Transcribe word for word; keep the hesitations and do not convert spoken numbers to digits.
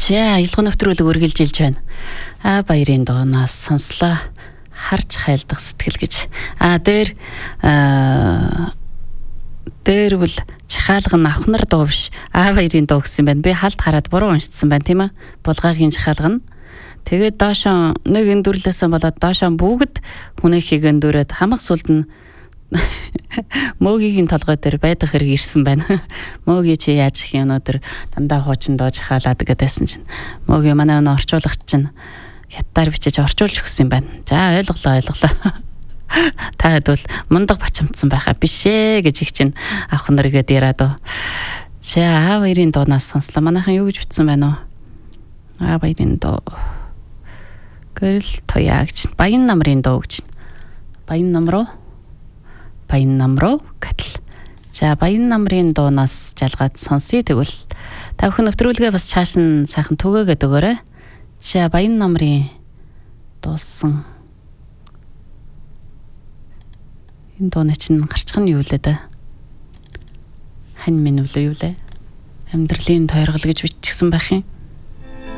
За аялал нэвтрүүлэг үргэлжилж байна. А баярын дооноос сонслоо. Харж хайлдах сэтгэл гэж. А дээр аа дээрвэл чахаалга нь авах нар дуу биш. А баярын дуу гэсэн байна. Би халд хараад буруу уншсан байна тийм ээ. Булгаагийн чахаалга нь. Тэгээд доошоо нэг эндүрлээсэн болоод доошоо бүгд хүнийхийг эндүрээд хамаг сүлд нь мөөгийн толгой дээр байдаг хэрэг ирсэн байна. Мөөгийн чи яаж их юм өнөөдөр дандаа хуучин доо чахаалаад гэдээсэн чинь мөөгийн манай өнөө орчуулагч чинь хятадаар бичиж орчуулж өгсөн юм байна. За ойлголоо ойлголоо. Та хэд бол мундаг бачамдсан байхаа биш ээ гэж их чинь авах нэргээд яраад оо. За а баярын дуунаас сонслоо. Манайхан юу гэж бичсэн байна уу? А баярын дуу. Гэрэл тояа гэж. Баян намрын дуу гэж. Баян нам руу Баян нам руу гатал. За баян намрын дуунаас жалгаад сонсъё тэгвэл та бүхэн нэвтрүүлгээ бас цааш нь сайхан түгээгээд өгөөрэй. За баян намрын дууссан. Энэ дууны чинь гарчих нь юу лээ да? Хань минь үлээ юу лээ? Амьдралын тойргол гэж бичсэн байх юм.